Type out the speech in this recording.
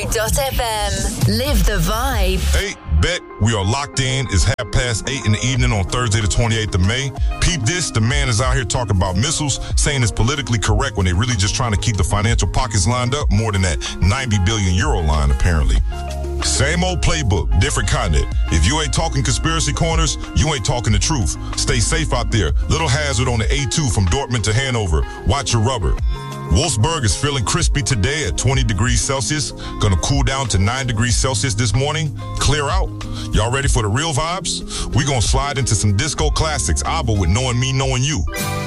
90.fm. Live the vibe. Hey, bet we are locked in. It's 8:30 in the evening on Thursday the 28th of May. Peep this, the man is out here talking about missiles, saying it's politically correct when they really just trying to keep the financial pockets lined up more than that 90 billion euro line, apparently. Same old playbook, different content. If you ain't talking conspiracy corners, you ain't talking the truth. Stay safe out there. Little hazard on the A2 from Dortmund to Hanover. Watch your rubber. Wolfsburg is feeling crispy today at 20 degrees Celsius. Gonna cool down to 9 degrees Celsius this morning. Clear out. Y'all ready for the real vibes? We gonna slide into some disco classics. ABBA with Knowing Me, Knowing You.